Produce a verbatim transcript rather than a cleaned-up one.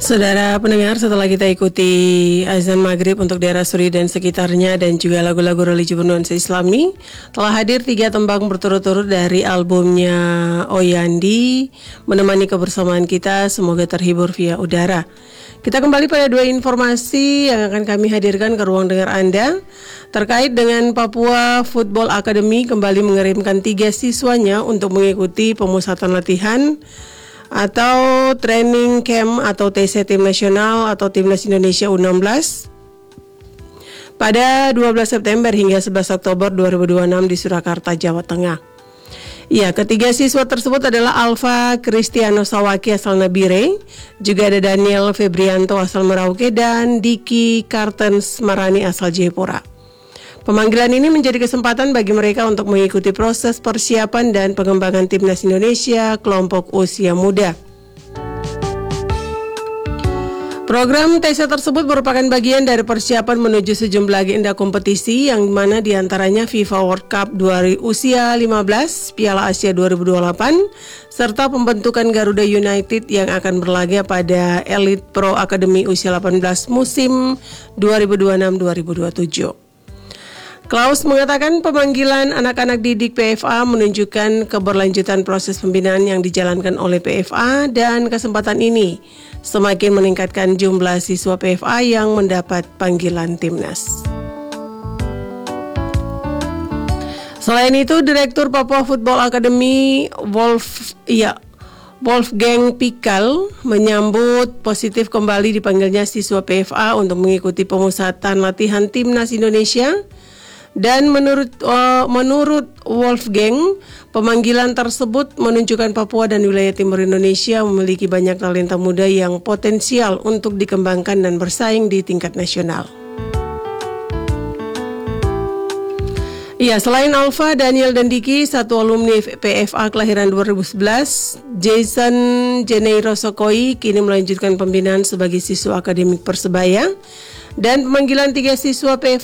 Saudara pendengar, setelah kita ikuti azan maghrib untuk daerah Suri dan sekitarnya dan juga lagu-lagu religi bernuansa Islami, telah hadir tiga tembang berturut-turut dari albumnya Oyandi menemani kebersamaan kita. Semoga terhibur via udara. Kita kembali pada dua informasi yang akan kami hadirkan ke ruang dengar Anda terkait dengan Papua Football Academy kembali mengirimkan tiga siswanya untuk mengikuti pemusatan latihan atau training camp atau T C Tim Nasional atau Timnas Indonesia U enam belas pada dua belas September hingga sebelas Oktober dua ribu dua puluh enam di Surakarta, Jawa Tengah. Ya, ketiga siswa tersebut adalah Alfa Kristiano Sawaki asal Nabire, juga ada Daniel Febrianto asal Merauke, dan Diki Kartens Marani asal Jayapura. Pemanggilan ini menjadi kesempatan bagi mereka untuk mengikuti proses persiapan dan pengembangan Timnas Indonesia kelompok usia muda. Program T C tersebut merupakan bagian dari persiapan menuju sejumlah agenda kompetisi yang mana diantaranya FIFA World Cup dua usia lima belas, Piala Asia dua ribu dua puluh delapan, serta pembentukan Garuda United yang akan berlaga pada Elite Pro Academy usia delapan belas musim dua ribu dua puluh enam dua ribu dua puluh tujuh. Klaus mengatakan pemanggilan anak-anak didik P F A menunjukkan keberlanjutan proses pembinaan yang dijalankan oleh P F A dan kesempatan ini semakin meningkatkan jumlah siswa P F A yang mendapat panggilan timnas. Selain itu, Direktur Papua Football Academy Wolf ya Wolfgang Pikal menyambut positif kembali dipanggilnya siswa P F A untuk mengikuti pemusatan latihan Timnas Indonesia. Dan menurut uh, menurut Wolfgang, pemanggilan tersebut menunjukkan Papua dan wilayah timur Indonesia memiliki banyak talenta muda yang potensial untuk dikembangkan dan bersaing di tingkat nasional. Ya, selain Alfa, Daniel dan Diki, satu alumni P F A kelahiran dua ribu sebelas, Jason Jeneiro Sokoi kini melanjutkan pembinaan sebagai siswa akademik Persebaya. Dan pemanggilan tiga siswa P F